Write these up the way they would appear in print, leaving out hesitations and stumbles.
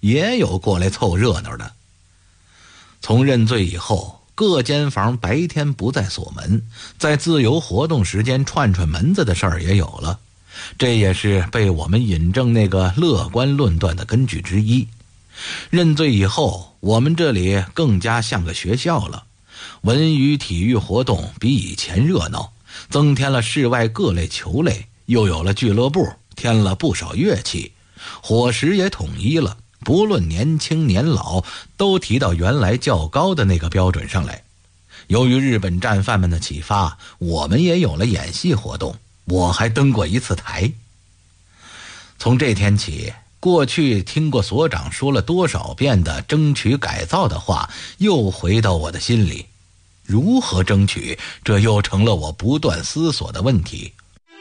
也有过来凑热闹的。从认罪以后，各间房白天不再锁门，在自由活动时间串门子的事儿也有了，这也是被我们引证那个乐观论断的根据之一。认罪以后，我们这里更加像个学校了，文娱体育活动比以前热闹，增添了室外各类球类，又有了俱乐部，添了不少乐器，伙食也统一了，不论年轻年老，都提到原来较高的那个标准上来。由于日本战犯们的启发，我们也有了演戏活动，我还登过一次台。从这天起，过去听过所长说了多少遍的争取改造的话，又回到我的心里。如何争取，这又成了我不断思索的问题。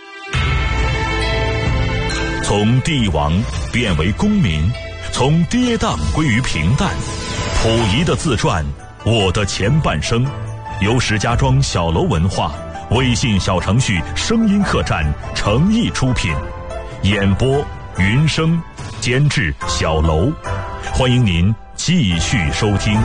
从帝王变为公民，从跌宕归于平淡。溥仪的自传《我的前半生》，由石家庄小楼文化微信小程序声音客栈诚意出品，演播云生，监制小楼。欢迎您继续收听。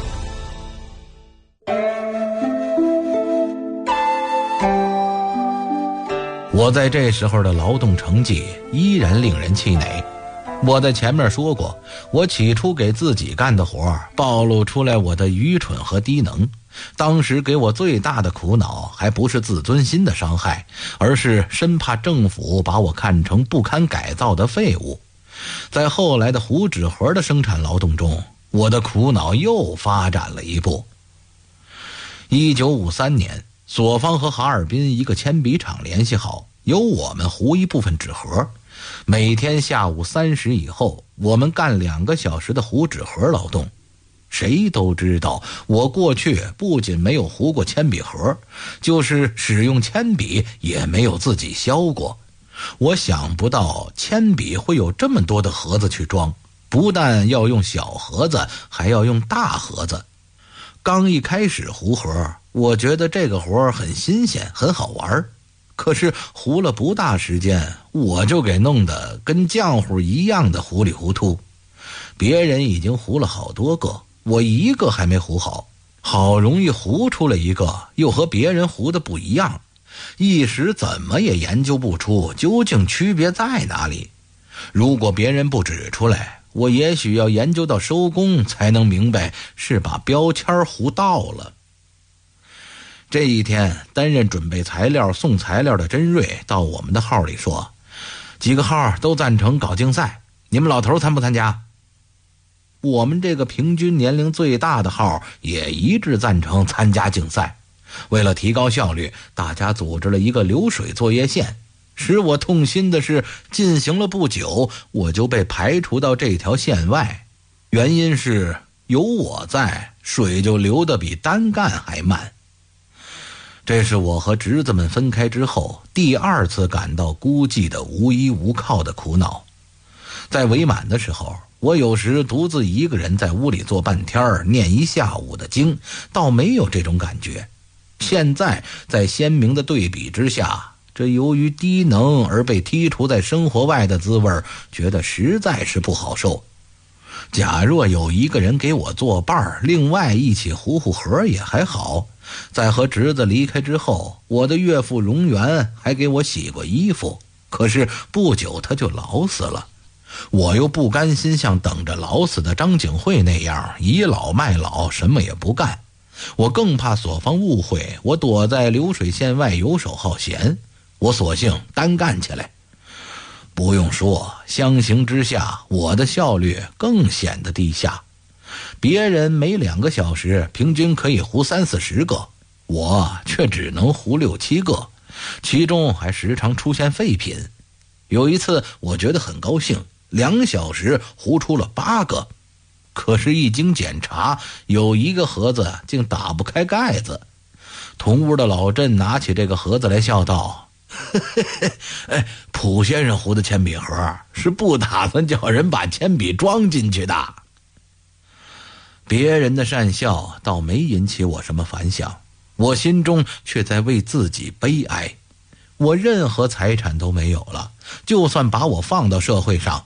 我在这时候的劳动成绩依然令人气馁。我在前面说过，我起初给自己干的活暴露出来我的愚蠢和低能。当时给我最大的苦恼还不是自尊心的伤害，而是生怕政府把我看成不堪改造的废物。在后来的糊纸盒的生产劳动中，我的苦恼又发展了一步。1953年，索方和哈尔滨一个铅笔厂联系好，由我们糊一部分纸盒，每天下午3时以后，我们干2个小时的糊纸盒劳动。谁都知道，我过去不仅没有糊过铅笔盒，就是使用铅笔也没有自己削过。我想不到铅笔会有这么多的盒子去装，不但要用小盒子，还要用大盒子。刚一开始糊盒，我觉得这个活很新鲜，很好玩。可是糊了不大时间，我就给弄得跟浆糊一样的糊里糊涂。别人已经糊了好多个，我一个还没糊好，好容易糊出了一个，又和别人糊的不一样，一时怎么也研究不出究竟区别在哪里。如果别人不指出来，我也许要研究到收工才能明白是把标签糊到了。这一天，担任准备材料送材料的甄瑞到我们的号里说，几个号都赞成搞竞赛，你们老头参不参加？我们这个平均年龄最大的号也一致赞成参加竞赛。为了提高效率，大家组织了一个流水作业线。使我痛心的是，进行了不久，我就被排除到这条线外。原因是有我在，水就流得比单干还慢。这是我和侄子们分开之后第2次感到孤寂的无依无靠的苦恼。在伪满的时候，我有时独自一个人在屋里坐半天，念一下午的经，倒没有这种感觉。现在在鲜明的对比之下，这由于低能而被剔除在生活外的滋味，觉得实在是不好受。假若有一个人给我作伴，另外一起糊盒也还好。在和侄子离开之后，我的岳父荣元还给我洗过衣服，可是不久他就老死了。我又不甘心像等着老死的张景惠那样倚老卖老，什么也不干。我更怕所方误会我躲在流水线外游手好闲，我索性单干起来。不用说，相形之下，我的效率更显得低下。别人每2个小时平均可以糊30-40个，我却只能糊6、7个，其中还时常出现废品。有一次我觉得很高兴，2小时糊出了8个，可是一经检查，有一个盒子竟打不开盖子。同屋的老郑拿起这个盒子来笑道，蒲先生糊的铅笔盒是不打算叫人把铅笔装进去的。别人的讪笑倒没引起我什么反响，我心中却在为自己悲哀。我任何财产都没有了，就算把我放到社会上，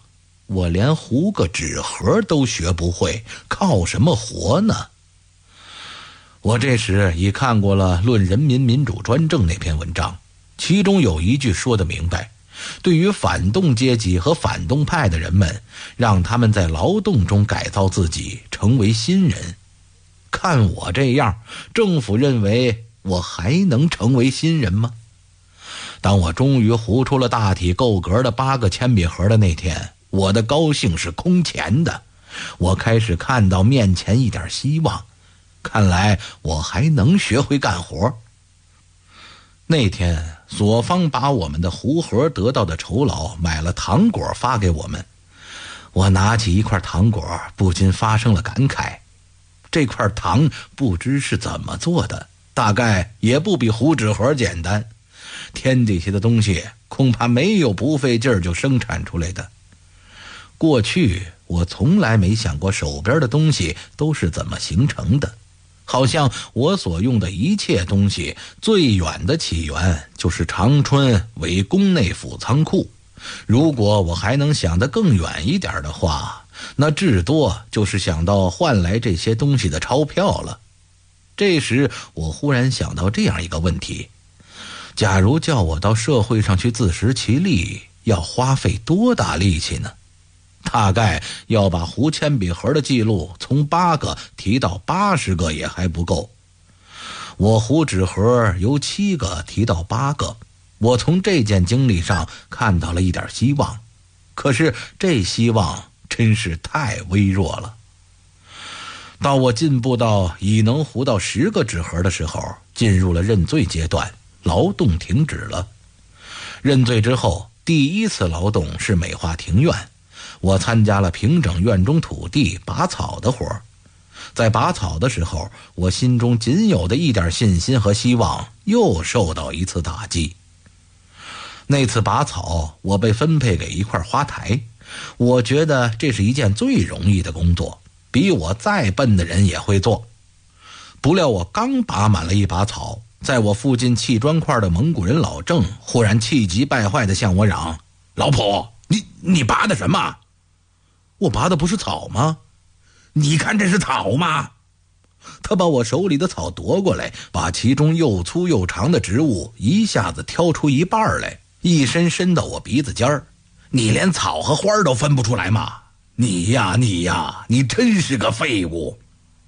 我连糊个纸盒都学不会，靠什么活呢？我这时已看过了《论人民民主专政》那篇文章，其中有一句说得明白，对于反动阶级和反动派的人们，让他们在劳动中改造自己，成为新人。看我这样，政府认为我还能成为新人吗？当我终于糊出了大体够格的8个铅笔盒的那天，我的高兴是空前的。我开始看到面前一点希望，看来我还能学会干活。那天所方把我们的糊盒得到的酬劳买了糖果发给我们，我拿起一块糖果，不禁发生了感慨。这块糖不知是怎么做的，大概也不比糊纸盒简单。天底下的东西恐怕没有不费劲儿就生产出来的。过去我从来没想过手边的东西都是怎么形成的，好像我所用的一切东西最远的起源就是长春伪宫内府仓库。如果我还能想得更远一点的话，那至多就是想到换来这些东西的钞票了。这时我忽然想到这样一个问题，假如叫我到社会上去自食其力，要花费多大力气呢？大概要把糊铅笔盒的记录从8个提到80个也还不够。我糊纸盒由7个提到8个，我从这件经历上看到了一点希望，可是这希望真是太微弱了。到我进步到已能糊到10个纸盒的时候，进入了认罪阶段，劳动停止了。认罪之后，第一次劳动是美化庭院，我参加了平整院中土地拔草的活。在拔草的时候，我心中仅有的一点信心和希望又受到一次打击。那次拔草，我被分配给一块花台，我觉得这是一件最容易的工作，比我再笨的人也会做。不料我刚拔满了一把草，在我附近砌砖块的蒙古人老郑忽然气急败坏地向我嚷：“老普，你拔的什么？我拔的不是草吗？你看这是草吗？”他把我手里的草夺过来，把其中又粗又长的植物一下子挑出一半来，一伸伸到我鼻子尖儿。你连草和花都分不出来吗？你呀，你真是个废物。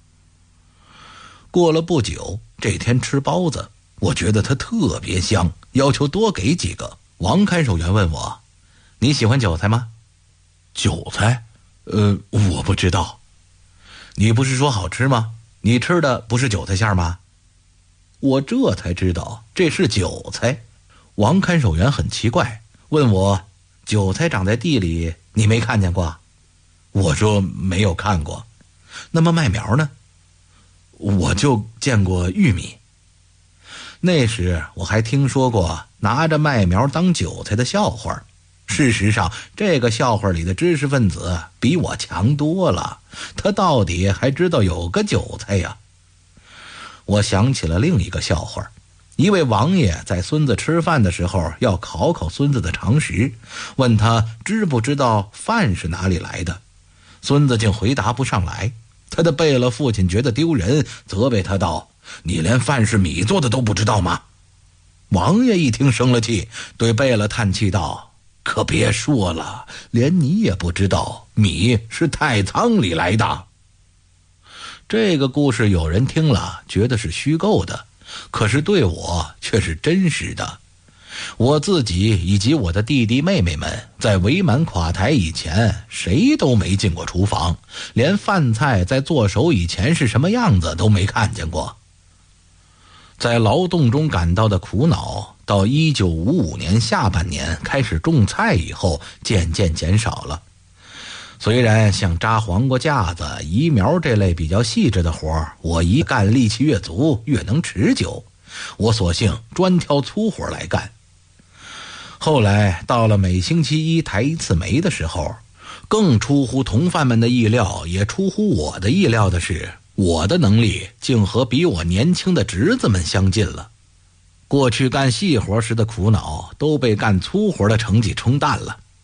过了不久，这天吃包子，我觉得它特别香，要求多给几个。王看守员问我：“你喜欢韭菜吗？”“韭菜？我不知道。”“你不是说好吃吗？你吃的不是韭菜馅吗？”我这才知道这是韭菜。王看守员很奇怪，问我：“韭菜长在地里，你没看见过？”我说：“没有看过。”“那么麦苗呢？”“我就见过玉米。”那时我还听说过拿着麦苗当韭菜的笑话。事实上，这个笑话里的知识分子比我强多了，他到底还知道有个韭菜呀。我想起了另一个笑话，一位王爷在孙子吃饭的时候要考考孙子的常识，问他知不知道饭是哪里来的。孙子竟回答不上来，他的贝勒父亲觉得丢人，责备他道：“你连饭是米做的都不知道吗？”王爷一听生了气，对贝勒叹气道：“可别说了，连你也不知道米是太仓里来的。”这个故事有人听了觉得是虚构的，可是对我却是真实的。我自己以及我的弟弟妹妹们在伪满垮台以前，谁都没进过厨房，连饭菜在做熟以前是什么样子都没看见过。在劳动中感到的苦恼，到1955年下半年开始种菜以后，渐渐减少了。虽然像扎黄瓜架子、移苗这类比较细致的活，我一干力气越足，越能持久，我索性专挑粗活来干。后来到了每星期一抬一次煤的时候，更出乎同伴们的意料，也出乎我的意料的是，我的能力竟和比我年轻的侄子们相近了。过去干细活时的苦恼都被干粗活的成绩冲淡了。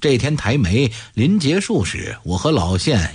这天抬煤临结束时，我和老县